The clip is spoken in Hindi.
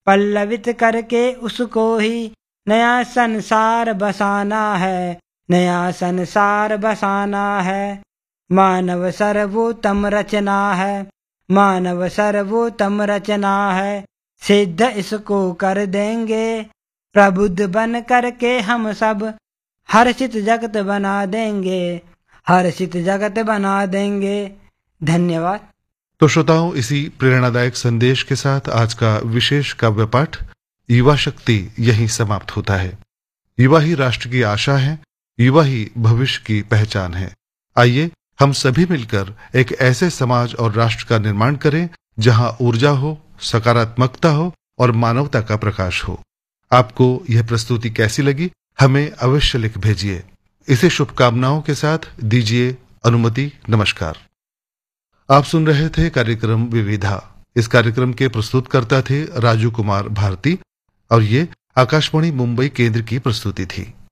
पल्लवित करके उसको ही नया संसार बसाना है, नया संसार बसाना है। मानव सर्वोत्तम रचना है, मानव सर्वोत्तम रचना है। सिद्ध इसको कर देंगे, प्रबुद्ध बन करके हम सब हर्षित जगत बना देंगे, हर्षित जगत बना देंगे। धन्यवाद। तो श्रोताओं, इसी प्रेरणादायक संदेश के साथ आज का विशेष काव्य पाठ युवा शक्ति यहीं समाप्त होता है। युवा ही राष्ट्र की आशा है, युवा ही भविष्य की पहचान है। आइए हम सभी मिलकर एक ऐसे समाज और राष्ट्र का निर्माण करें जहां ऊर्जा हो, सकारात्मकता हो और मानवता का प्रकाश हो। आपको यह प्रस्तुति कैसी लगी, हमें अवश्य लिख भेजिए। इसे शुभकामनाओं के साथ दीजिए अनुमति। नमस्कार। आप सुन रहे थे कार्यक्रम विविधा। इस कार्यक्रम के प्रस्तुतकर्ता थे राजू कुमार भारती और ये आकाशवाणी मुंबई केंद्र की प्रस्तुति थी।